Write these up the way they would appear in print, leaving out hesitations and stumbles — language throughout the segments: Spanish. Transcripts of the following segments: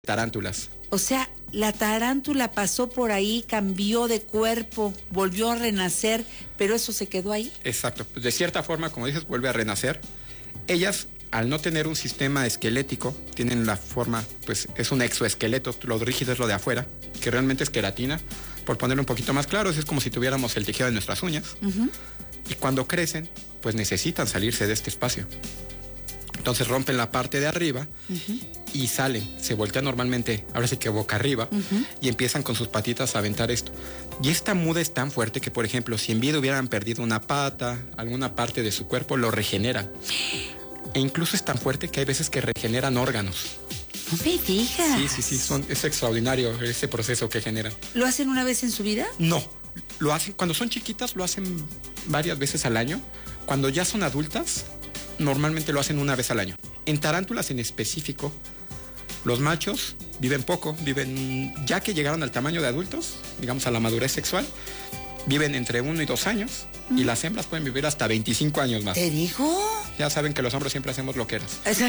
tarántulas. O sea, la tarántula pasó por ahí, cambió de cuerpo, volvió a renacer, pero eso se quedó ahí. Exacto. Pues de cierta forma, como dices, vuelve a renacer. Ellas, al no tener un sistema esquelético, tienen la forma, pues es un exoesqueleto, lo rígido es lo de afuera, que realmente es queratina. Por ponerlo un poquito más claro, es como si tuviéramos el tejido de nuestras uñas. Y cuando crecen, pues necesitan salirse de este espacio. Entonces rompen la parte de arriba y salen, se voltean normalmente, ahora sí que boca arriba, y empiezan con sus patitas a aventar esto. Y esta muda es tan fuerte que, por ejemplo, si en vida hubieran perdido una pata, alguna parte de su cuerpo, lo regeneran. E incluso es tan fuerte que hay veces que regeneran órganos. No me digas. Sí, es extraordinario ese proceso que generan. ¿Lo hacen una vez en su vida? No, lo hacen, cuando son chiquitas lo hacen varias veces al año. Cuando ya son adultas, normalmente lo hacen una vez al año. En tarántulas en específico, los machos viven poco, ya que llegaron al tamaño de adultos, digamos a la madurez sexual, viven entre 1 y 2 años, y las hembras pueden vivir hasta 25 años más. ¿Te digo? Ya saben que los hombres siempre hacemos loqueras.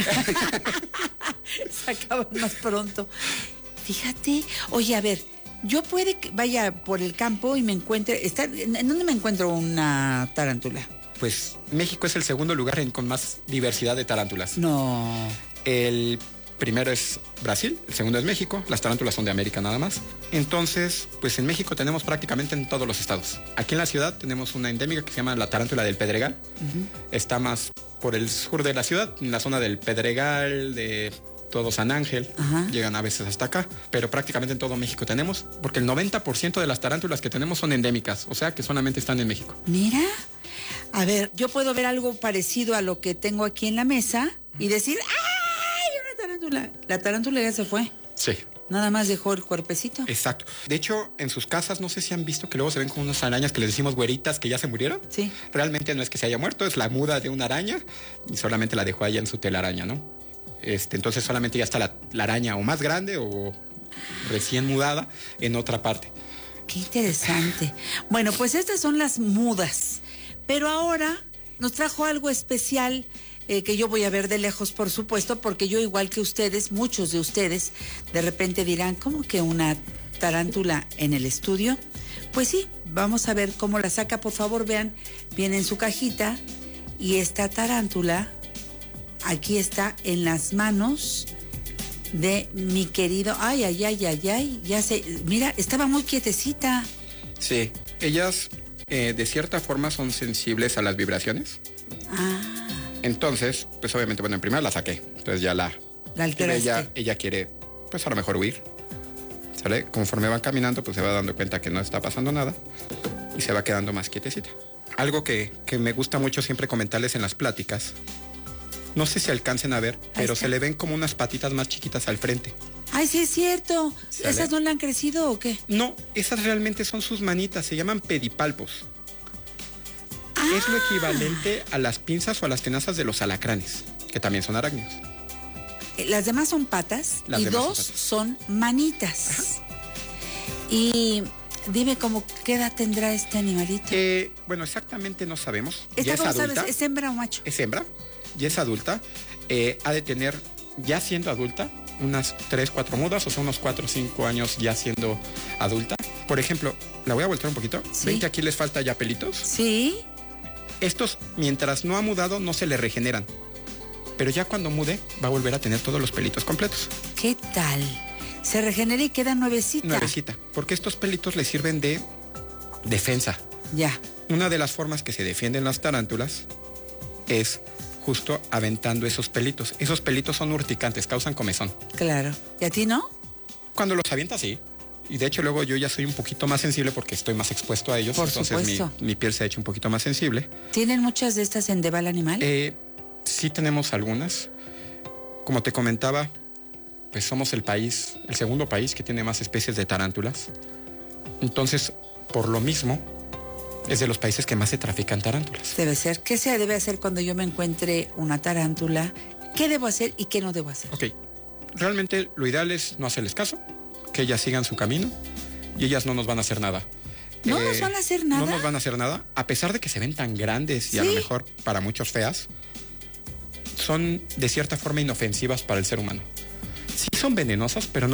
Se acaban más pronto. Fíjate, oye, a ver, yo puede que vaya por el campo y me encuentre, ¿en dónde me encuentro una tarántula? Pues México es el segundo lugar con más diversidad de tarántulas. No. El primero es Brasil, el segundo es México, las tarántulas son de América nada más. Entonces, pues en México tenemos prácticamente en todos los estados. Aquí en la ciudad tenemos una endémica que se llama la tarántula del Pedregal. Está más por el sur de la ciudad, en la zona del Pedregal, de todo San Ángel, llegan a veces hasta acá, pero prácticamente en todo México tenemos, porque el 90% de las tarántulas que tenemos son endémicas, o sea que solamente están en México. Mira, a ver, yo puedo ver algo parecido a lo que tengo aquí en la mesa y decir, ¡ay, una tarántula! La tarántula ya se fue. Sí. Nada más dejó el cuerpecito. Exacto. De hecho, en sus casas, no sé si han visto que luego se ven como unas arañas que les decimos güeritas que ya se murieron. Sí. Realmente no es que se haya muerto, es la muda de una araña y solamente la dejó allá en su telaraña, ¿no? Entonces solamente ya está la araña o más grande o recién mudada en otra parte. Qué interesante. Bueno, pues estas son las mudas. Pero ahora nos trajo algo especial que yo voy a ver de lejos, por supuesto, porque yo, igual que ustedes, muchos de ustedes, de repente dirán, ¿cómo que una tarántula en el estudio? Pues sí, vamos a ver cómo la saca. Por favor, vean, viene en su cajita y esta tarántula aquí está en las manos de mi querido... Ay, ya sé, mira, estaba muy quietecita. Sí, ellas de cierta forma son sensibles a las vibraciones. Entonces, pues obviamente, bueno, en primera la saqué. Entonces ya la alteraste. Ella quiere, pues a lo mejor huir. ¿Sale? Conforme van caminando, pues se va dando cuenta que no está pasando nada y se va quedando más quietecita. Algo que me gusta mucho siempre comentarles en las pláticas, no sé si alcancen a ver, pero se le ven como unas patitas más chiquitas al frente. Ay, sí es cierto. ¿Sale? ¿Esas no le han crecido o qué? No, esas realmente son sus manitas, se llaman pedipalpos. Es lo equivalente a las pinzas o a las tenazas de los alacranes, que también son arácnidos. Las demás son patas y dos son manitas. Ajá. Y dime, ¿qué edad tendrá este animalito? Bueno, exactamente no sabemos. ¿Esta cómo sabes? ¿Es hembra o macho? Es hembra, ya es adulta. Ha de tener, ya siendo adulta, unas 3, 4 mudas, o sea, unos 4 o 5 años ya siendo adulta. Por ejemplo, la voy a voltear un poquito. ¿Sí? ¿Ven que aquí les falta ya pelitos? Sí. Estos, mientras no ha mudado, no se le regeneran. Pero ya cuando mude, va a volver a tener todos los pelitos completos. ¿Qué tal? Se regenera y queda nuevecita. Nuevecita, porque estos pelitos le sirven de defensa. Ya. Una de las formas que se defienden las tarántulas es justo aventando esos pelitos. Esos pelitos son urticantes, causan comezón. Claro. ¿Y a ti no? Cuando los avienta, sí. Y de hecho luego yo ya soy un poquito más sensible porque estoy más expuesto a ellos. Por entonces supuesto. Mi piel se ha hecho un poquito más sensible. ¿Tienen muchas de estas en Deval Animal? Sí tenemos algunas. Como te comentaba, pues somos el segundo país que tiene más especies de tarántulas. Entonces, por lo mismo, es de los países que más se trafican tarántulas. Debe ser. ¿Qué se debe hacer cuando yo me encuentre una tarántula? ¿Qué debo hacer y qué no debo hacer? Ok. Realmente lo ideal es no hacerles caso, que ellas sigan su camino y ellas no nos van a hacer nada. ¿No nos van a hacer nada? No nos van a hacer nada, a pesar de que se ven tan grandes y ¿sí? A lo mejor para muchos feas, son de cierta forma inofensivas para el ser humano. Sí son venenosas, pero no